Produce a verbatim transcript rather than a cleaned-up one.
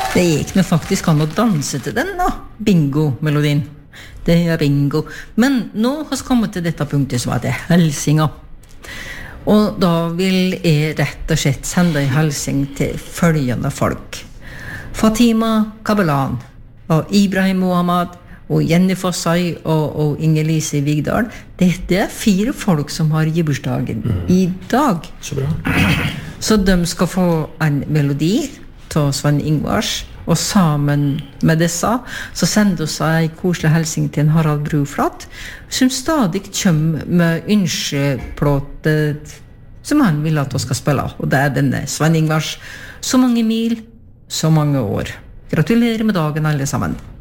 Det gikk nå faktisk an å danse til den da, bingo-melodien. Det er bingo. Men nå har vi kommet til dette punktet som heter helsinga. Og da vil jeg rett og slett sende en helsing til følgende folk. Fatima Kabelan, og Ibrahim Mohammed, og Jenny Fossai, og, og Inger-Lise Vigdal. Dette er fire folk som har gibursdagen mm. i dag. Så bra. Så de skal få en melodi til Sven Ingvars, og sammen med disse så sender oss en koselig helsing til en Harald Bruflat, som stadig kommer med ønskeplåte som han vil at vi skal spille, og det er denne Sven Ingvars. Så mange mil, så mange år. Gratulerer med dagen alle sammen.